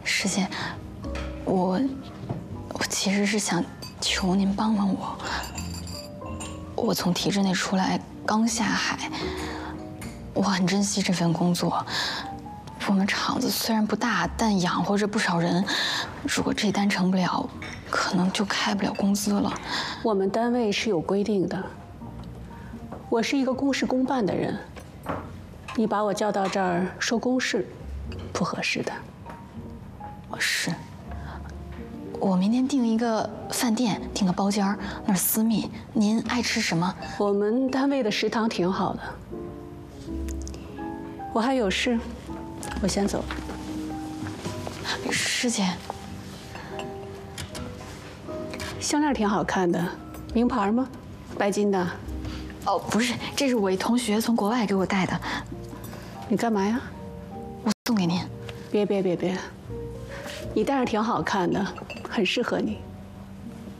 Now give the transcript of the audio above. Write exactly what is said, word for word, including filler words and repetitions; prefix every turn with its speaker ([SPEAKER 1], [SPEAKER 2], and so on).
[SPEAKER 1] 师姐，我我其实是想求您帮帮我。我从体制内出来，刚下海，我很珍惜这份工作。我们厂子虽然不大，但养活着不少人。如果这单成不了，可能就开不了工资了。
[SPEAKER 2] 我们单位是有规定的，我是一个公事公办的人，你把我叫到这儿说公事，不合适的。
[SPEAKER 1] 是。我明天订一个饭店，订个包间儿，那儿私密。您爱吃什么？
[SPEAKER 2] 我们单位的食堂挺好的。我还有事，我先走了。
[SPEAKER 1] 师姐，
[SPEAKER 2] 项链挺好看的，名牌吗？白金的？
[SPEAKER 1] 哦，不是，这是我一同学从国外给我带的。
[SPEAKER 2] 你干嘛呀？
[SPEAKER 1] 我送给您。
[SPEAKER 2] 别别别别，你戴上挺好看的，很适合你。